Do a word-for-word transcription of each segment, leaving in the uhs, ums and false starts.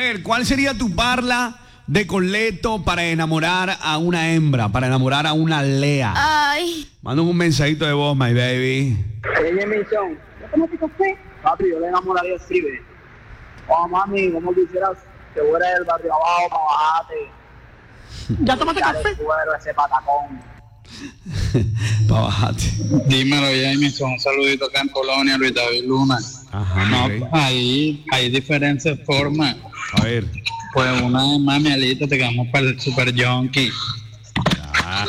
ver, ¿cuál sería tu parla de coleto para enamorar a una hembra, para enamorar a una Lea? Ay. Manda un mensajito de voz, my baby. Ella me dice, ¿ya tomaste café? Papi, yo le enamoraría, escribe. Oh, mami, ¿cómo quisieras que fuera del barrio abajo para bajarte? ¿Ya tomaste café? El cuero, ese patacón. Para bajarte. Dímelo, Jameson, un saludito acá en Colonia, Luis David Luna. Ajá, No, ok. pues ahí hay diferentes formas. A ver. Pues una de mami alita, te quedamos para el Super Junkie. Ah,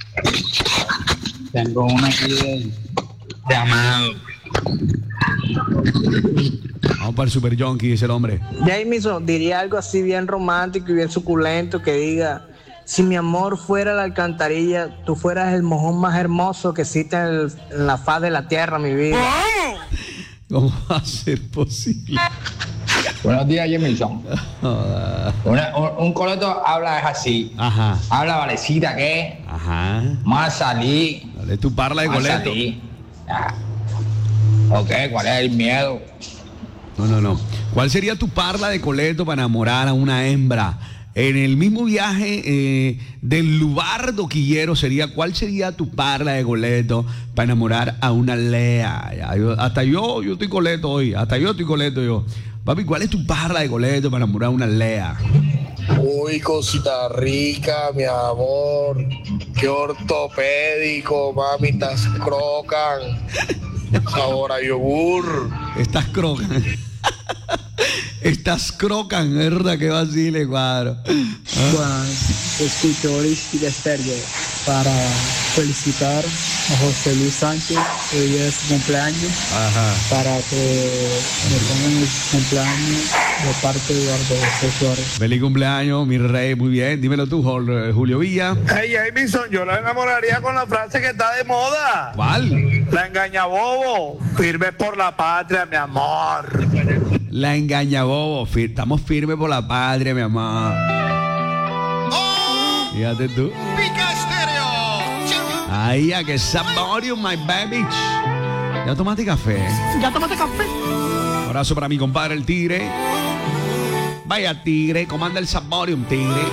Tengo una aquí de, de Amado. vamos para el Super Junkie, dice el hombre. Jameson diría algo así bien romántico y bien suculento que diga: si mi amor fuera la alcantarilla, tú fueras el mojón más hermoso que existe en, el- en la faz de la tierra, mi vida. ¿Cómo va a ser posible? Buenos días, Jameson. Joda. Una- un, un coleto habla es así. Ajá, Habla, Valecita, ¿qué? ajá. Más salí. Dale tu parla de Más coleto. salí. Ah. Ok, ¿cuál es el miedo? No, no, no. ¿Cuál sería tu parla de coleto para enamorar a una hembra? En el mismo viaje eh, del Lubardo Quillero sería, ¿cuál sería tu parla de coleto para enamorar a una Lea? Ya, yo- hasta yo, yo estoy coleto hoy, hasta yo estoy coleto yo. Papi, ¿cuál es tu parla de coleto para enamorar a una Lea? Uy, cosita rica, mi amor. Qué ortopédico, mami, estás crocan. Sabor a yogur. Estas crocan. Estas crocan, ¿verdad? Que vacile, cuadro. Buenas, escucho Horística Estéreo para felicitar a José Luis Sánchez, que hoy es su cumpleaños, Ajá. para que me pongan el cumpleaños de parte de Eduardo José Flores. Feliz cumpleaños, mi rey, muy bien. Dímelo tú, Jol- Julio Villa. Hey, Jameson, yo la enamoraría con la frase que está de moda. ¿Cuál? La engaña bobo, firme por la patria, mi amor. La engaña bobo. Fir- estamos firmes por la patria, mi amor. Fíjate tú. Ahí, a que Saborium, my baby. ¿Ya tomaste café? ¿Ya tomaste café? Abrazo para mi compadre, el Tigre. Vaya, Tigre. Comanda el Saborium, Tigre.